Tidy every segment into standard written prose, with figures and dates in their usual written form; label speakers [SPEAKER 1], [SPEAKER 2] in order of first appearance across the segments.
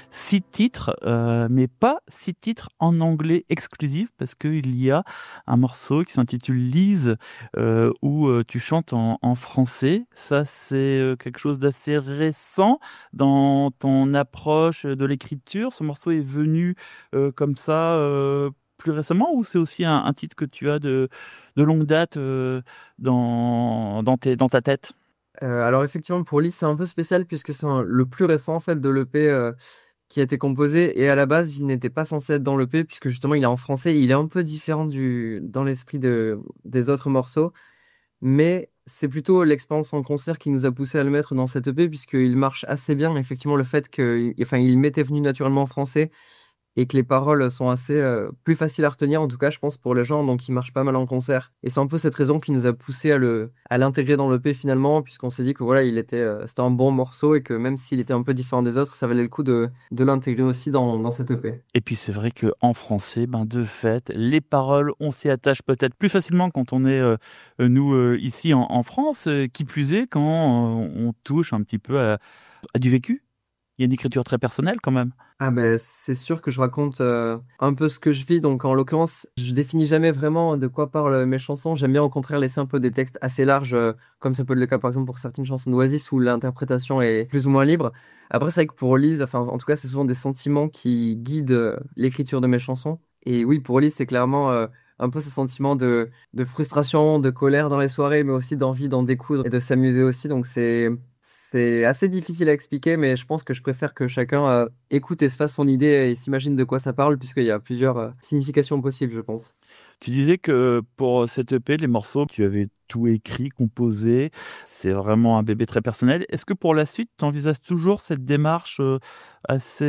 [SPEAKER 1] 6 titres, mais pas 6 titres en anglais exclusif, parce qu'il y a un morceau qui s'intitule Lise, où tu chantes en français. Ça, c'est quelque chose d'assez récent dans ton approche de l'écriture. Ce morceau est venu comme ça plus récemment, ou c'est aussi un titre que tu as de longue date dans ta tête?
[SPEAKER 2] Alors effectivement, pour Lee, c'est un peu spécial puisque c'est le plus récent en fait de l'EP qui a été composé et à la base, il n'était pas censé être dans l'EP puisque justement, il est en français, il est un peu différent dans l'esprit des autres morceaux, mais c'est plutôt l'expérience en concert qui nous a poussé à le mettre dans cette EP puisqu'il marche assez bien. Effectivement, le fait il m'était venu naturellement en français et que les paroles sont assez plus faciles à retenir, en tout cas, je pense, pour les gens, donc il marche pas mal en concert. Et c'est un peu cette raison qui nous a poussé à l'intégrer dans l'EP finalement, puisqu'on s'est dit que voilà, c'était un bon morceau et que même s'il était un peu différent des autres, ça valait le coup de l'intégrer aussi dans cette EP.
[SPEAKER 1] Et puis c'est vrai qu'en français, de fait, les paroles, on s'y attache peut-être plus facilement quand on est, nous, ici en France, qui plus est quand on touche un petit peu à du vécu. Il y a une écriture très personnelle quand même.
[SPEAKER 2] Ah ben c'est sûr que je raconte un peu ce que je vis, donc en l'occurrence je définis jamais vraiment de quoi parlent mes chansons, j'aime bien au contraire laisser un peu des textes assez larges comme ça peut être le cas par exemple pour certaines chansons d'Oasis où l'interprétation est plus ou moins libre. Après c'est vrai que pour Lise, enfin en tout cas c'est souvent des sentiments qui guident l'écriture de mes chansons, et oui pour Lise c'est clairement un peu ce sentiment de frustration, de colère dans les soirées mais aussi d'envie d'en découdre et de s'amuser aussi, donc c'est assez difficile à expliquer, mais je pense que je préfère que chacun écoute et se fasse son idée et s'imagine de quoi ça parle, puisqu'il y a plusieurs significations possibles, je pense.
[SPEAKER 1] Tu disais que pour cette EP, les morceaux, tu avais tout écrit, composé. C'est vraiment un bébé très personnel. Est-ce que pour la suite, tu envisages toujours cette démarche assez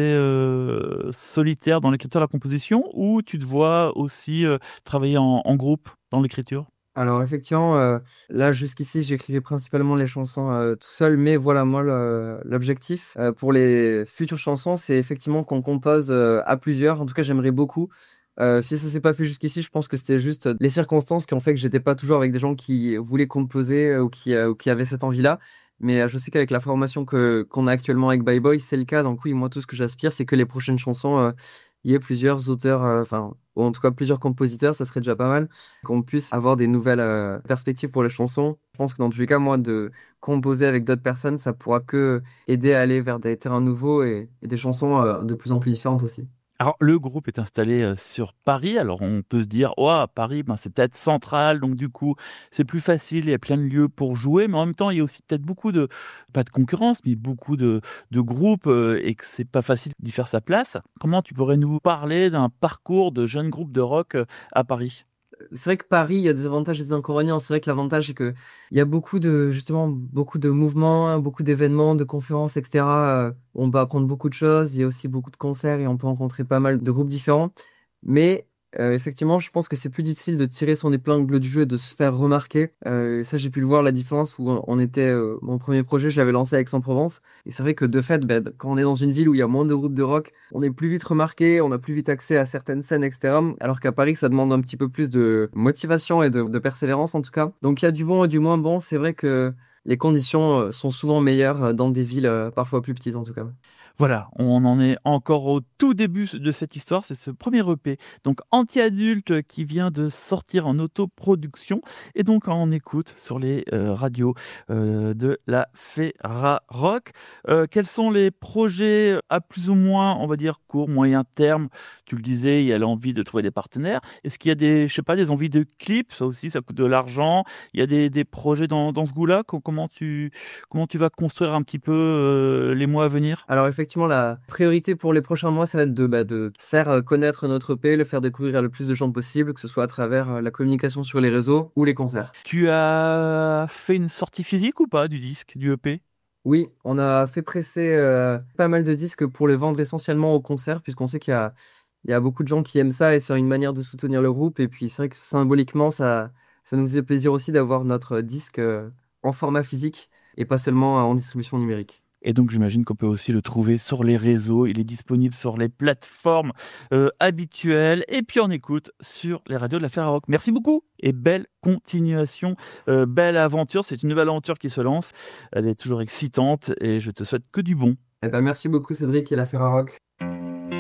[SPEAKER 1] solitaire dans l'écriture et la composition, ou tu te vois aussi travailler en groupe dans l'écriture?
[SPEAKER 2] Alors effectivement, là jusqu'ici j'écrivais principalement les chansons tout seul, mais voilà moi l'objectif pour les futures chansons c'est effectivement qu'on compose à plusieurs. En tout cas j'aimerais beaucoup. Si ça s'est pas fait jusqu'ici, je pense que c'était juste les circonstances qui ont fait que j'étais pas toujours avec des gens qui voulaient composer ou qui avaient cette envie-là. Mais je sais qu'avec la formation que qu'on a actuellement avec Bye Boy, c'est le cas. Donc oui, moi tout ce que j'aspire, c'est que les prochaines chansons, il y ait plusieurs auteurs, enfin ou en tout cas plusieurs compositeurs, ça serait déjà pas mal. Qu'on puisse avoir des nouvelles perspectives pour les chansons. Je pense que dans tous les cas, moi, de composer avec d'autres personnes, ça pourra que aider à aller vers des terrains nouveaux et des chansons de plus en plus différentes aussi.
[SPEAKER 1] Alors, le groupe est installé sur Paris. Alors, on peut se dire, oh, Paris, c'est peut-être central, donc du coup, c'est plus facile, il y a plein de lieux pour jouer. Mais en même temps, il y a aussi peut-être beaucoup pas de concurrence, mais beaucoup de groupes et que c'est pas facile d'y faire sa place. Comment tu pourrais nous parler d'un parcours de jeunes groupes de rock à Paris?
[SPEAKER 2] C'est vrai que Paris, il y a des avantages et des inconvénients. C'est vrai que l'avantage, c'est que il y a justement, beaucoup de mouvements, hein, beaucoup d'événements, de conférences, etc. On va apprendre beaucoup de choses. Il y a aussi beaucoup de concerts et on peut rencontrer pas mal de groupes différents. Mais effectivement, je pense que c'est plus difficile de tirer son épingle du jeu et de se faire remarquer. Ça, j'ai pu le voir, la différence où on était. Mon premier projet, je l'avais lancé à Aix-en-Provence. Et c'est vrai que de fait, ben, quand on est dans une ville où il y a moins de groupes de rock, on est plus vite remarqué, on a plus vite accès à certaines scènes, etc. Alors qu'à Paris, ça demande un petit peu plus de motivation et de persévérance en tout cas. Donc il y a du bon et du moins bon. C'est vrai que les conditions sont souvent meilleures dans des villes parfois plus petites en tout cas.
[SPEAKER 1] Voilà, on en est encore au tout début de cette histoire. C'est ce premier EP, donc anti-adulte, qui vient de sortir en autoproduction et donc en écoute sur les radios de la Ferra Rock. Quels sont les projets à plus ou moins, on va dire, court, moyen terme? Tu le disais, il y a l'envie de trouver des partenaires. Est-ce qu'il y a je sais pas, des envies de clips? Ça aussi, ça coûte de l'argent. Il y a des projets dans ce goût-là. Comment tu vas construire un petit peu les mois à venir?
[SPEAKER 2] Alors effectivement, la priorité pour les prochains mois, ça va être de faire connaître notre EP, le faire découvrir à le plus de gens possible, que ce soit à travers la communication sur les réseaux ou les concerts.
[SPEAKER 1] Tu as fait une sortie physique ou pas du disque, du EP?
[SPEAKER 2] Oui, on a fait presser pas mal de disques pour les vendre essentiellement aux concerts, puisqu'on sait il y a beaucoup de gens qui aiment ça et c'est une manière de soutenir le groupe. Et puis c'est vrai que symboliquement, ça nous faisait plaisir aussi d'avoir notre disque en format physique et pas seulement en distribution numérique.
[SPEAKER 1] Et donc j'imagine qu'on peut aussi le trouver sur les réseaux, il est disponible sur les plateformes habituelles et puis on écoute sur les radios de la Ferrarock. Merci beaucoup et belle continuation, belle aventure, c'est une nouvelle aventure qui se lance, elle est toujours excitante et je te souhaite que du bon.
[SPEAKER 2] Eh ben, merci beaucoup Cédric et la Ferrarock.